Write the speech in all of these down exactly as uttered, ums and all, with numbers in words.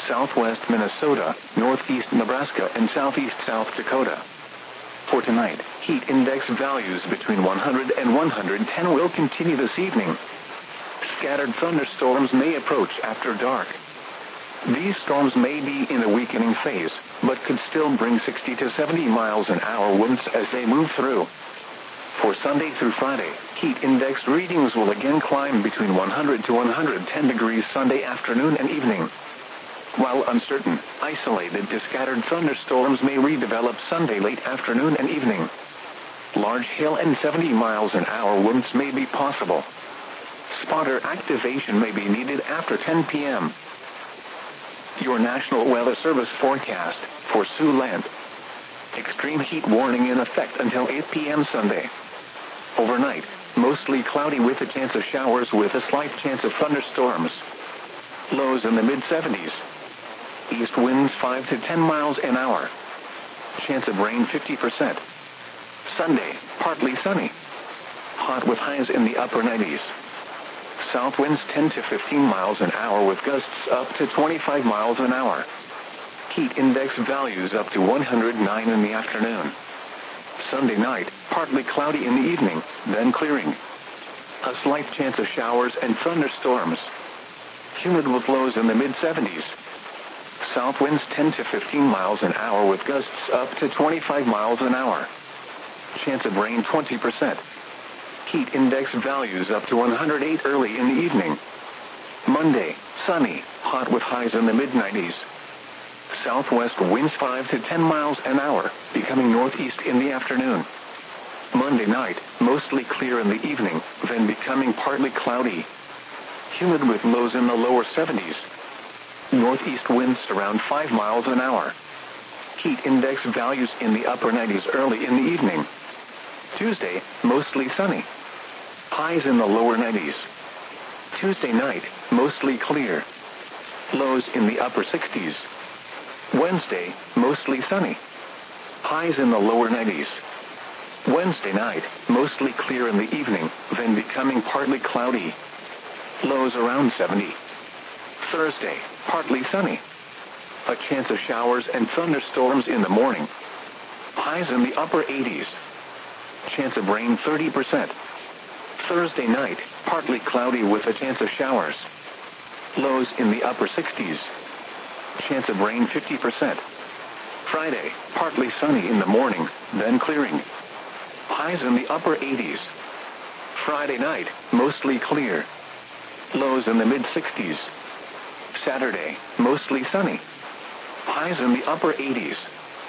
southwest Minnesota, northeast Nebraska, and southeast South Dakota. For tonight, heat index values between one hundred and one hundred ten will continue this evening. Scattered thunderstorms may approach after dark. These storms may be in a weakening phase, but could still bring sixty to seventy miles an hour winds as they move through. For Sunday through Friday, heat index readings will again climb between one hundred to one hundred ten degrees Sunday afternoon and evening. While uncertain, isolated to scattered thunderstorms may redevelop Sunday late afternoon and evening. Large hail and seventy miles an hour winds may be possible. Spotter activation may be needed after ten p m Your National Weather Service forecast for Siouxland. Extreme heat warning in effect until eight p m Sunday. Overnight, mostly cloudy with a chance of showers with a slight chance of thunderstorms. Lows in the mid seventies. East winds five to ten miles an hour. Chance of rain fifty percent. Sunday, partly sunny. Hot with highs in the upper nineties. South winds ten to fifteen miles an hour with gusts up to twenty-five miles an hour. Heat index values up to one hundred nine in the afternoon. Sunday night, partly cloudy in the evening, then clearing. A slight chance of showers and thunderstorms. Humid with lows in the mid seventies. South winds ten to fifteen miles an hour with gusts up to twenty-five miles an hour. Chance of rain twenty percent. Heat index values up to one hundred eight early in the evening. Monday, sunny, hot with highs in the mid nineties. Southwest winds five to ten miles an hour, becoming northeast in the afternoon. Monday night, mostly clear in the evening, then becoming partly cloudy. Humid with lows in the lower seventies. Northeast winds around five miles an hour. Heat index values in the upper nineties early in the evening. Tuesday, mostly sunny. Highs in the lower nineties. Tuesday night, mostly clear. Lows in the upper sixties. Wednesday, mostly sunny. Highs in the lower nineties. Wednesday night, mostly clear in the evening, then becoming partly cloudy. Lows around seventy. Thursday, partly sunny. A chance of showers and thunderstorms in the morning. Highs in the upper eighties. Chance of rain thirty percent. Thursday night, partly cloudy with a chance of showers. Lows in the upper sixties. Chance of rain fifty percent. Friday, partly sunny in the morning, then clearing. Highs in the upper eighties. Friday night, mostly clear. Lows in the mid sixties. Saturday, mostly sunny. Highs in the upper eighties.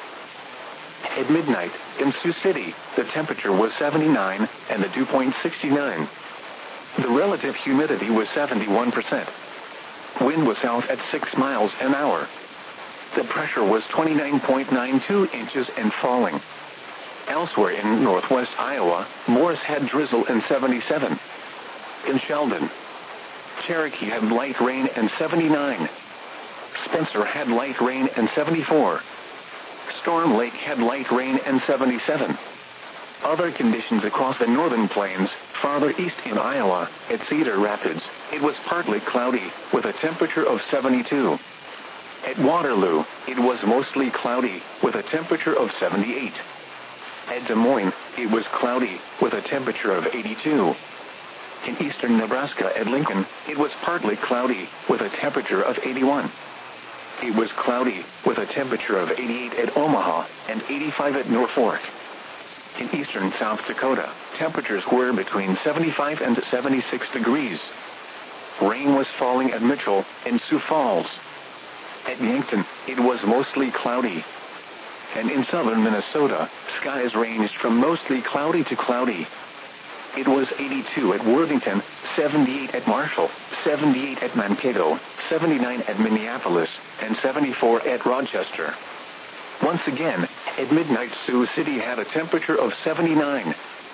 At midnight, in Sioux City, the temperature was seventy-nine, and the dew point sixty-nine. The relative humidity was seventy-one percent. Wind was south at six miles an hour. The pressure was twenty-nine point nine two inches and falling. Elsewhere in northwest Iowa, Morris had drizzle and seventy-seven. In Sheldon, Cherokee had light rain and seventy-nine. Spencer had light rain and seventy-four. Storm Lake had light rain and seventy-seven. Other conditions across the northern plains, farther east in Iowa, at Cedar Rapids, it was partly cloudy, with a temperature of seventy-two. At Waterloo, it was mostly cloudy, with a temperature of seventy-eight. At Des Moines, it was cloudy, with a temperature of eighty-two. In eastern Nebraska at Lincoln, it was partly cloudy, with a temperature of eighty-one. It was cloudy, with a temperature of eighty-eight at Omaha, and eighty-five at Norfolk. In eastern South Dakota, temperatures were between seventy-five and seventy-six degrees. Rain was falling at Mitchell and Sioux Falls. At Yankton, it was mostly cloudy. And in southern Minnesota, skies ranged from mostly cloudy to cloudy. It was eighty-two at Worthington, seventy-eight at Marshall, seventy-eight at Mankato, seventy-nine at Minneapolis, and seventy-four at Rochester. Once again, at midnight Sioux City had a temperature of seventy-nine.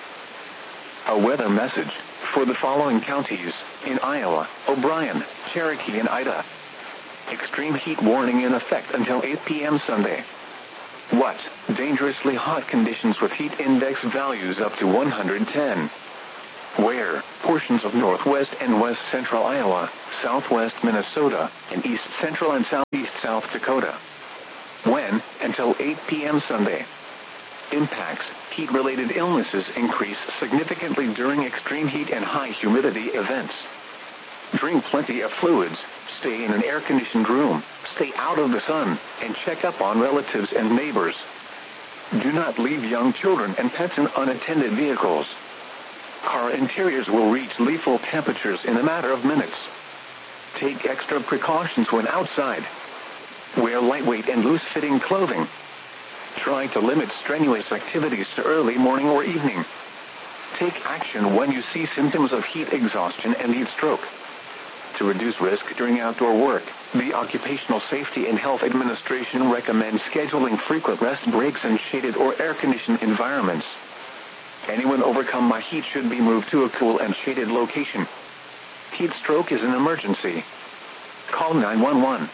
A weather message for the following counties in Iowa: O'Brien, Cherokee, and Ida. Extreme heat warning in effect until eight p m Sunday. What? Dangerously hot conditions with heat index values up to one hundred ten. Where? Portions of northwest and west central Iowa, southwest Minnesota, and east central and southeast South Dakota. When, until eight p m Sunday. Impacts, heat-related illnesses increase significantly during extreme heat and high humidity events. Drink plenty of fluids, stay in an air-conditioned room, stay out of the sun, and check up on relatives and neighbors. Do not leave young children and pets in unattended vehicles. Car interiors will reach lethal temperatures in a matter of minutes. Take extra precautions when outside. Wear lightweight and loose-fitting clothing. Try to limit strenuous activities to early morning or evening. Take action when you see symptoms of heat exhaustion and heat stroke. To reduce risk during outdoor work, the Occupational Safety and Health Administration recommends scheduling frequent rest breaks in shaded or air-conditioned environments. Anyone overcome by heat should be moved to a cool and shaded location. Heat stroke is an emergency. Call nine one one.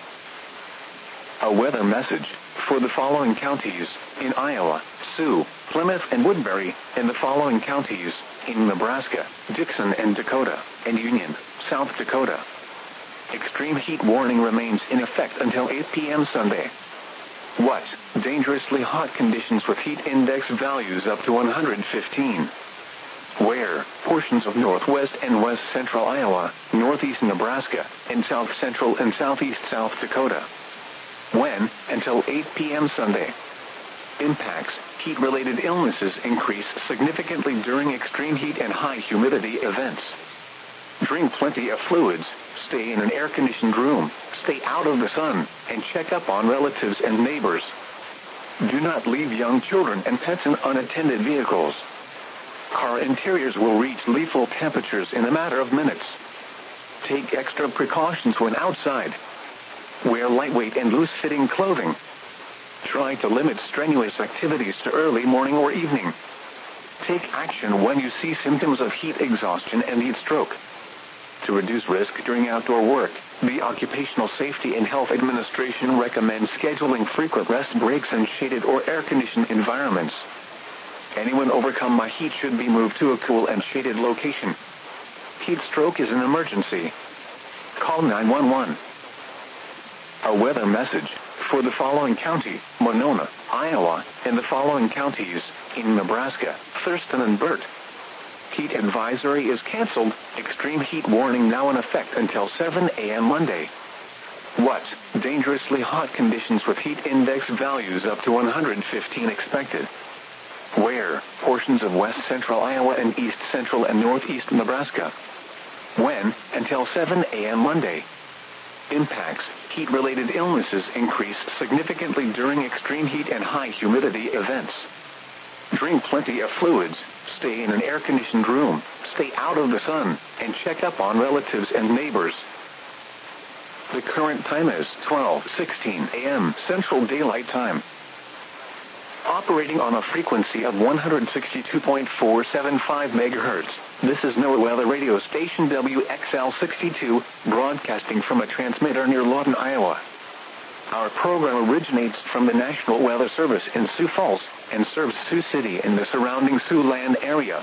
A weather message for the following counties in Iowa, Sioux, Plymouth and Woodbury, in the following counties in Nebraska, Dixon and Dakota, and Union, South Dakota. Extreme heat warning remains in effect until eight p m Sunday. What? Dangerously hot conditions with heat index values up to one hundred fifteen. Where? Portions of northwest and west central Iowa, northeast Nebraska, and south central and southeast South Dakota. When? Until eight p m Sunday. Impacts, heat-related illnesses increase significantly during extreme heat and high humidity events. Drink plenty of fluids, stay in an air-conditioned room, stay out of the sun, and check up on relatives and neighbors. Do not leave young children and pets in unattended vehicles. Car interiors will reach lethal temperatures in a matter of minutes. Take extra precautions when outside. Wear lightweight and loose-fitting clothing. Try to limit strenuous activities to early morning or evening. Take action when you see symptoms of heat exhaustion and heat stroke. To reduce risk during outdoor work, the Occupational Safety and Health Administration recommends scheduling frequent rest breaks in shaded or air-conditioned environments. Anyone overcome by heat should be moved to a cool and shaded location. Heat stroke is an emergency. Call nine one one. A weather message for the following county, Monona, Iowa, and the following counties in Nebraska, Thurston and Burt. Heat advisory is canceled. Extreme heat warning now in effect until seven a m Monday. What? Dangerously hot conditions with heat index values up to one hundred fifteen expected. Where? Portions of west central Iowa and east central and northeast Nebraska. When? Until seven a m Monday. Impacts, heat-related illnesses increase significantly during extreme heat and high humidity events. Drink plenty of fluids, stay in an air-conditioned room, stay out of the sun, and check up on relatives and neighbors. The current time is twelve sixteen a m Central Daylight Time. Operating on a frequency of one hundred sixty-two point four seven five megahertz, this is NOAA Weather Radio Station W X L sixty-two, broadcasting from a transmitter near Lawton, Iowa. Our program originates from the National Weather Service in Sioux Falls and serves Sioux City and the surrounding Siouxland area.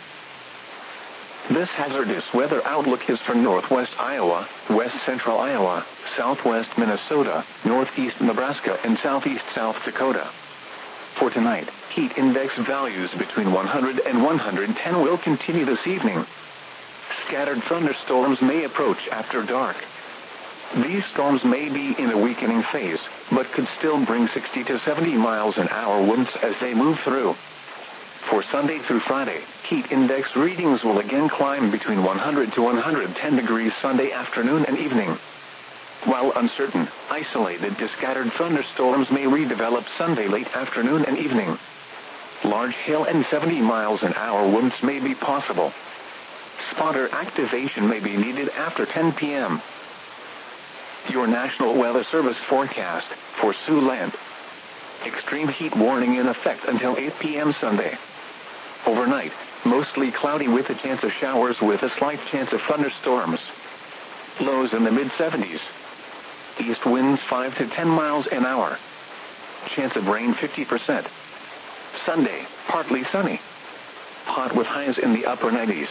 This hazardous weather outlook is for northwest Iowa, west central Iowa, southwest Minnesota, northeast Nebraska, and southeast South Dakota. For tonight, heat index values between one hundred and one hundred ten will continue this evening. Scattered thunderstorms may approach after dark. These storms may be in a weakening phase, but could still bring sixty to seventy miles an hour winds as they move through. For Sunday through Friday, heat index readings will again climb between one hundred to one hundred ten degrees Sunday afternoon and evening. While uncertain, isolated to scattered thunderstorms may redevelop Sunday late afternoon and evening. Large hail and seventy miles an hour winds may be possible. Spotter activation may be needed after ten p m Your National Weather Service forecast for Siouxland. Extreme heat warning in effect until eight p m Sunday. Overnight, mostly cloudy with a chance of showers with a slight chance of thunderstorms. Lows in the mid seventies. East winds five to ten miles an hour. Chance of rain fifty percent. Sunday, partly sunny. Hot with highs in the upper nineties.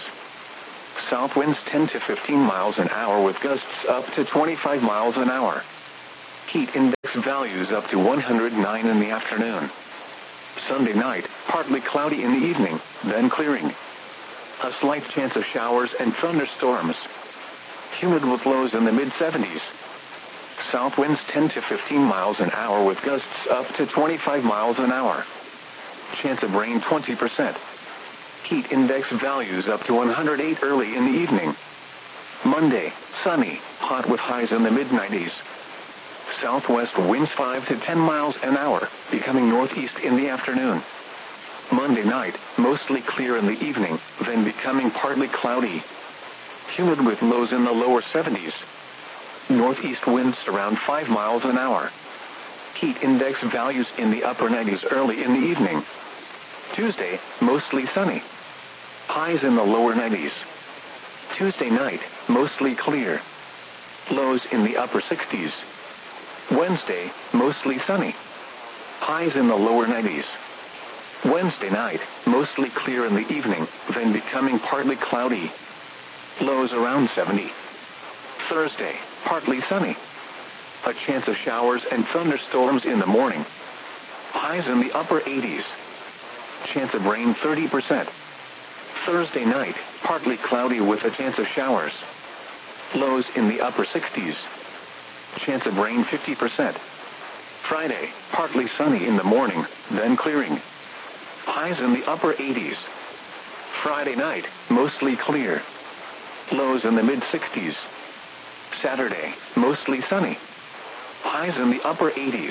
South winds ten to fifteen miles an hour with gusts up to twenty-five miles an hour. Heat index values up to one hundred nine in the afternoon. Sunday night, partly cloudy in the evening, then clearing. A slight chance of showers and thunderstorms. Humid with lows in the mid seventies. South winds ten to fifteen miles an hour with gusts up to twenty-five miles an hour. Chance of rain twenty percent. Heat index values up to one hundred eight early in the evening. Monday, sunny, hot with highs in the mid nineties. Southwest winds five to ten miles an hour, becoming northeast in the afternoon. Monday night, mostly clear in the evening, then becoming partly cloudy. Humid with lows in the lower seventies. Northeast winds around five miles an hour. Heat index values in the upper nineties early in the evening. Tuesday, mostly sunny. Highs in the lower nineties. Tuesday night, mostly clear. Lows in the upper sixties. Wednesday, mostly sunny. Highs in the lower nineties. Wednesday night, mostly clear in the evening, then becoming partly cloudy. Lows around seventy. Thursday, partly sunny. A chance of showers and thunderstorms in the morning. Highs in the upper eighties. Chance of rain thirty percent. Thursday night, partly cloudy with a chance of showers. Lows in the upper sixties. Chance of rain fifty percent. Friday, partly sunny in the morning, then clearing. Highs in the upper eighties. Friday night, mostly clear. Lows in the mid sixties. Saturday, mostly sunny. Highs in the upper eighties.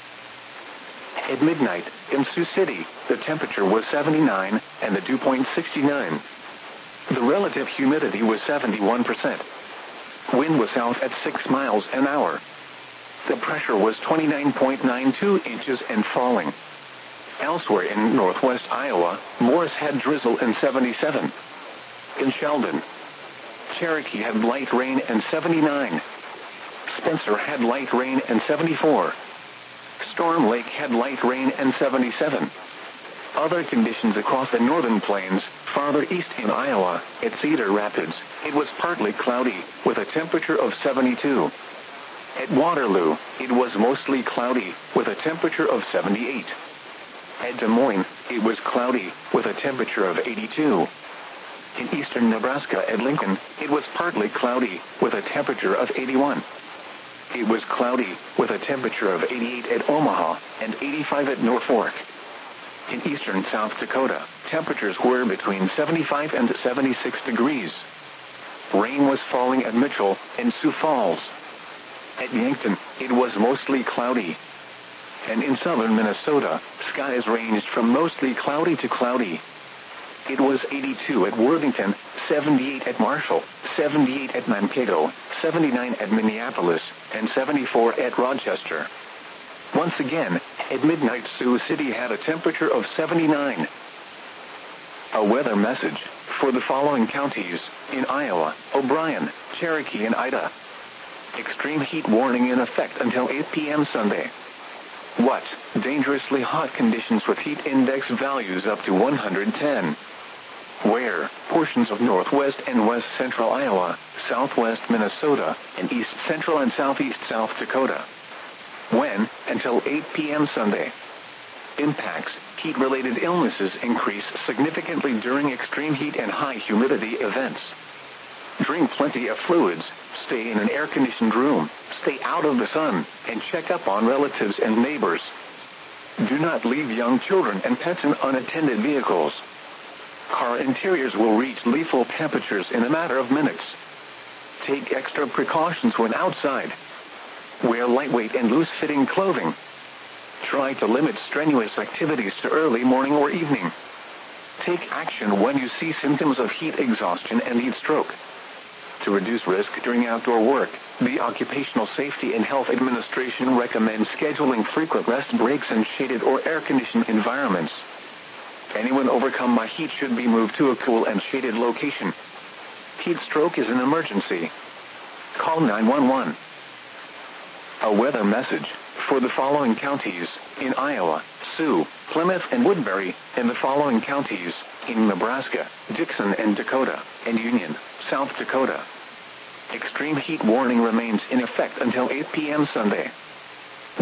At midnight, in Sioux City, the temperature was seventy-nine, and the dew point sixty-nine. The relative humidity was seventy-one percent. Wind was south at six miles an hour. The pressure was twenty-nine point nine two inches and falling. Elsewhere in northwest Iowa, Morris had drizzle and seventy-seven. In Sheldon, Cherokee had light rain and seventy-nine. Spencer had light rain and seventy-four. Storm Lake had light rain and seventy-seven. Other conditions across the northern plains, farther east in Iowa, at Cedar Rapids, it was partly cloudy, with a temperature of seventy-two. At Waterloo, it was mostly cloudy, with a temperature of seventy-eight. At Des Moines, it was cloudy, with a temperature of eighty-two. In eastern Nebraska at Lincoln, it was partly cloudy, with a temperature of eighty-one. It was cloudy, with a temperature of eighty-eight at Omaha, and eighty-five at Norfolk. In eastern South Dakota, temperatures were between seventy-five and seventy-six degrees. Rain was falling at Mitchell and Sioux Falls. At Yankton, it was mostly cloudy. And in southern Minnesota, skies ranged from mostly cloudy to cloudy. It was eighty-two at Worthington, seventy-eight at Marshall, seventy-eight at Mankato, seventy-nine at Minneapolis, and seventy-four at Rochester. Once again, at midnight Sioux City had a temperature of seventy-nine. A weather message for the following counties in Iowa: O'Brien, Cherokee, and Ida. Extreme heat warning in effect until eight p.m. Sunday. What? Dangerously hot conditions with heat index values up to one hundred ten. Where? Portions of northwest and west central Iowa, southwest Minnesota, and east central and southeast South Dakota. When? Until eight p.m. Sunday. Impacts: heat-related illnesses increase significantly during extreme heat and high humidity events. Drink plenty of fluids, stay in an air-conditioned room, stay out of the sun, and check up on relatives and neighbors. Do not leave young children and pets in unattended vehicles. Car interiors will reach lethal temperatures in a matter of minutes. Take extra precautions when outside. Wear lightweight and loose-fitting clothing. Try to limit strenuous activities to early morning or evening. Take action when you see symptoms of heat exhaustion and heat stroke. To reduce risk during outdoor work, the Occupational Safety and Health Administration recommends scheduling frequent rest breaks in shaded or air-conditioned environments. Anyone overcome by heat should be moved to a cool and shaded location. Heat stroke is an emergency. Call nine one one. A weather message for the following counties in Iowa: Sioux, Plymouth, and Woodbury, and the following counties in Nebraska: Dixon and Dakota, and Union, South Dakota. Extreme heat warning remains in effect until eight p.m. Sunday.